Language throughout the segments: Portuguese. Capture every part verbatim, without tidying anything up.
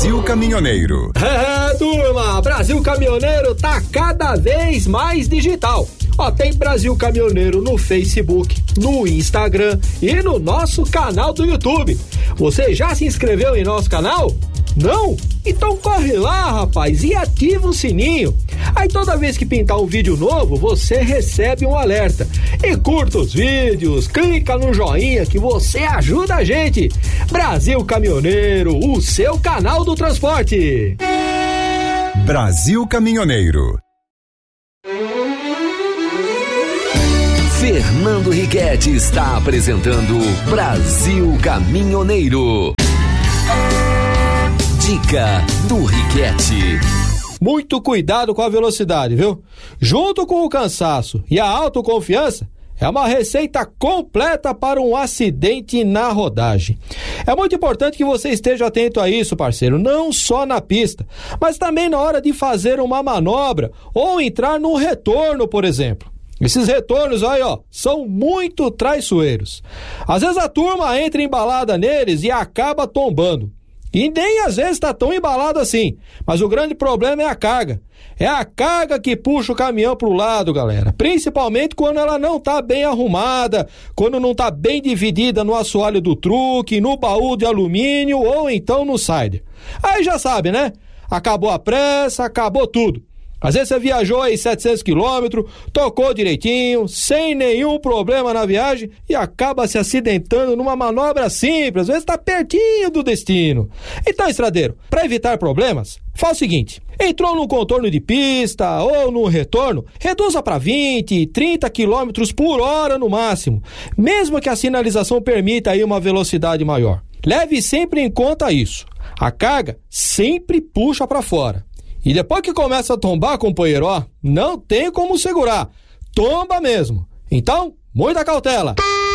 Brasil Caminhoneiro. É, turma, Brasil Caminhoneiro tá cada vez mais digital. Ó, tem Brasil Caminhoneiro no Facebook, no Instagram e no nosso canal do YouTube. Você já se inscreveu em nosso canal? Não? Então corre lá, rapaz, e ativa o sininho. Aí toda vez que pintar um vídeo novo, você recebe um alerta. E curta os vídeos, clica no joinha que você ajuda a gente. Brasil Caminhoneiro, o seu canal do transporte. Brasil Caminhoneiro. Fernando Riquetti está apresentando Brasil Caminhoneiro. Dica do Riquetti. Muito cuidado com a velocidade, viu? Junto com o cansaço e a autoconfiança, é uma receita completa para um acidente na rodagem. É muito importante que você esteja atento a isso, parceiro, não só na pista, mas também na hora de fazer uma manobra ou entrar num retorno, por exemplo. Esses retornos aí, ó, são muito traiçoeiros. Às vezes a turma entra embalada neles e acaba tombando. E nem às vezes está tão embalado assim. Mas o grande problema é a carga. É a carga que puxa o caminhão pro lado, galera. Principalmente quando ela não tá bem arrumada, quando não tá bem dividida no assoalho do truque, no baú de alumínio ou então no sider. Aí já sabe, né? Acabou a pressa, acabou tudo. Às vezes você viajou aí setecentos quilômetros, tocou direitinho, sem nenhum problema na viagem e acaba se acidentando numa manobra simples, às vezes está pertinho do destino. Então, estradeiro, para evitar problemas, faz o seguinte: entrou num contorno de pista ou num retorno, reduza para vinte, trinta quilômetros por hora no máximo, mesmo que a sinalização permita aí uma velocidade maior. Leve sempre em conta isso. A carga sempre puxa para fora. E depois que começa a tombar, companheiro, ó, não tem como segurar. Tomba mesmo. Então, muita cautela.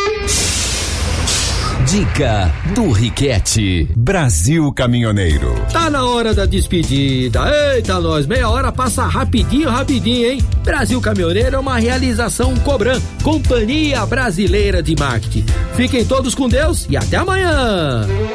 Dica do Riquetti. Brasil Caminhoneiro. Tá na hora da despedida. Eita, nós, meia hora passa rapidinho, rapidinho, hein? Brasil Caminhoneiro é uma realização Cobran, Companhia Brasileira de Marketing. Fiquem todos com Deus e até amanhã.